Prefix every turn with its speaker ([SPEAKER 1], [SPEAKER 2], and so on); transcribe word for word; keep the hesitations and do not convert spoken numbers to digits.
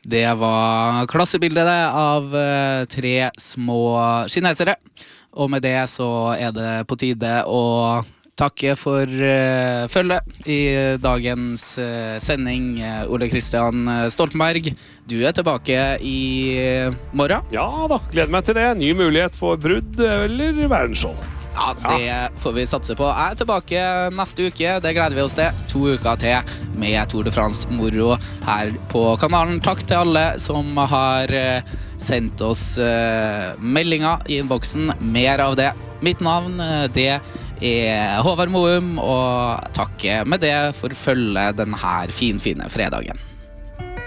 [SPEAKER 1] Det var klassebildet av eh, tre små kinesere. Og med det så er det på tide å takke for uh, følget i dagens uh, sending. Uh, Ole Kristian Stoltenberg, du er tilbake i uh, morgen.
[SPEAKER 2] Ja da, gleder meg til det. Ny mulighet for brudd eller verdenshold.
[SPEAKER 1] Ja, det får vi satse på. Jeg er tilbake neste uke, det gleder vi oss til. To uker til med Tour de France-moro her på kanalen. Takk til alle som har uh, sendt oss uh, meldinger i innboksen. Mer av det. Mitt navn, uh, det er Håvard Moum, og takk med det for følge denne finfine fredagen.